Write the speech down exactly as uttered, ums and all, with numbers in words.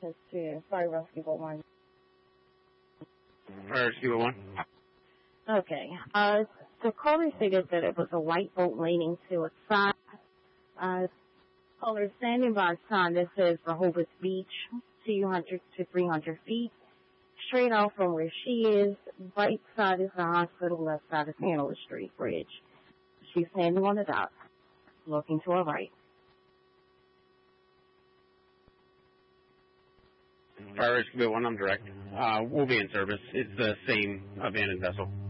It's to Fire Rescue one. Fire Rescue one. Okay. Uh, the caller stated that it was a white boat leaning to its side. Uh, caller standing by a sign that says Rehoboth Beach, two hundred to three hundred feet. Straight off from where she is, right side is the hospital, left side is Hanover Street Bridge. She's standing on the dock, looking to her right. Fire Rescue one, I'm direct. Uh, we'll be in service. It's the same abandoned vessel.